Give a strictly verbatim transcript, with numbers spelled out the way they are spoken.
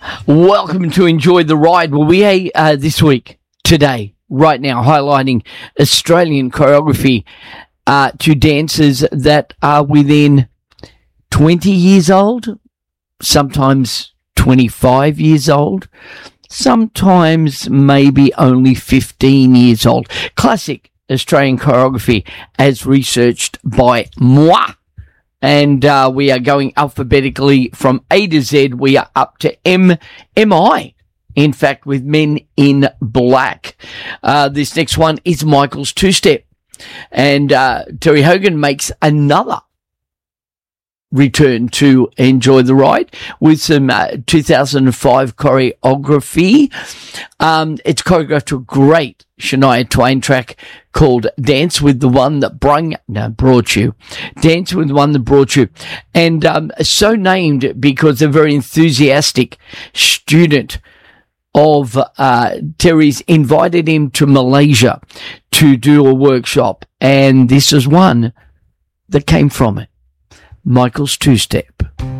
Welcome to Enjoy the Ride. Well, we uh, this week, today, right now, highlighting Australian choreography uh, to dancers that are within twenty years old, sometimes twenty-five years old, sometimes maybe only fifteen years old. Classic Australian choreography as researched by moi. And uh, we are going alphabetically from A to Z. We are up to M, M I, in fact, with Men in Black. Uh, this next one is Michael's two-step. And uh, Terry Hogan makes another return to Enjoy the Ride with some uh, two thousand five choreography. Um, it's choreographed to a great Shania Twain track called Dance with the One That Brung, no, Brought You. Dance with the One That Brought You. And um, so named because a very enthusiastic student of uh, Terry's invited him to Malaysia to do a workshop. And this is one that came from it. Michael's two-step.